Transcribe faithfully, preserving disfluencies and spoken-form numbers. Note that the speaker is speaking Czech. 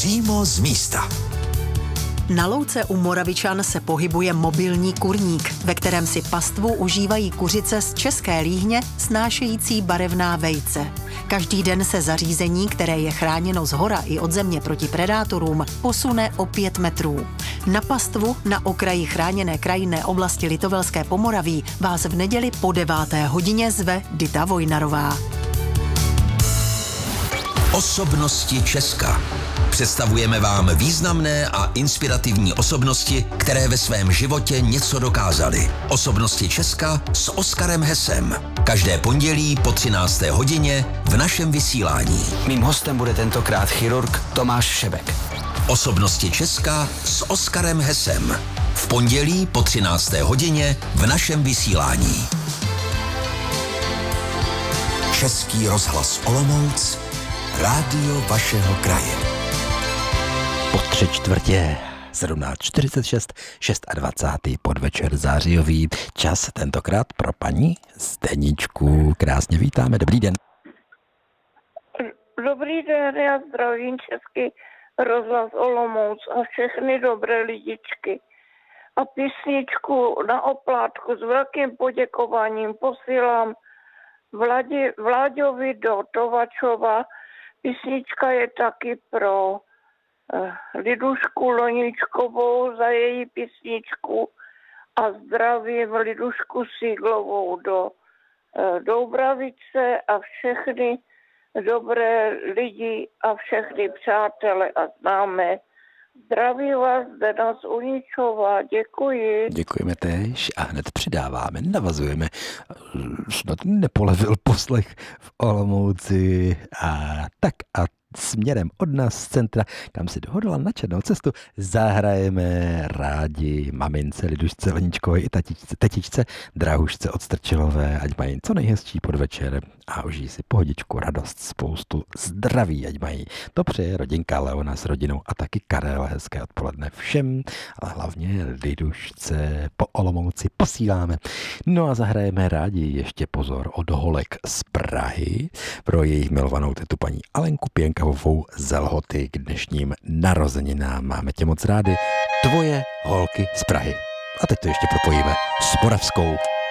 Přímo z místa. Na louce u Moravičan se pohybuje mobilní kurník, ve kterém si pastvu užívají kuřice z České Líhně snášející barevná vejce. Každý den se zařízení, které je chráněno zhora i od země proti predátorům, posune o pět metrů. Na pastvu na okraji chráněné krajinné oblasti Litovelské Pomoraví vás v neděli po deváté hodině zve Dita Vojnarová. Osobnosti Česka. Představujeme vám významné a inspirativní osobnosti, které ve svém životě něco dokázaly. Osobnosti Česka s Oskarem Hesem. Každé pondělí po třinácté hodině v našem vysílání. Mým hostem bude tentokrát chirurg Tomáš Šebek. Osobnosti Česka s Oskarem Hesem. V pondělí po třinácté hodině v našem vysílání. Český rozhlas Olomouc, rádio vašeho kraje. Po tři čtvrtě sedmnáct čtyřicet šest, dvacátého šestého podvečer zářijový čas, tentokrát pro paní Zdeničku. Krásně vítáme, dobrý den. Dobrý den, já zdravím Český rozhlas Olomouc a všechny dobré lidičky. A písničku na oplátku s velkým poděkováním posílám Vladě, Vláďovi do Tovačova. Písnička je taky pro Lidušku Loničkovou za její písničku a zdravím Lidušku Síglovou do Doubravice a všechny dobré lidi a všechny přátele a známé. Zdraví vás, Zdena z Uničova, děkuji. Děkujeme též a hned přidáváme, navazujeme. Snad nepolevil poslech v Olomouci a tak a směrem od nás z centra, kam si dohodla na černou cestu, zahrajeme rádi mamince Lidušce Leničkové i tatičce, tetičce Drahušce od Strčilové, ať mají co nejhezčí podvečer a užijí si pohodičku, radost, spoustu zdraví, ať mají. To přeje rodinka Leona s rodinou a taky Karel. Hezké odpoledne všem, ale hlavně Lidušce po Olomouci posíláme. No a zahrajeme rádi ještě pozor od holek z Prahy pro jejich milovanou tetu paní Alenku Pěnkavovou z Lhoty k dnešním narozeninám. Máme tě moc rádi, tvoje holky z Prahy. A teď to ještě propojíme s moravskou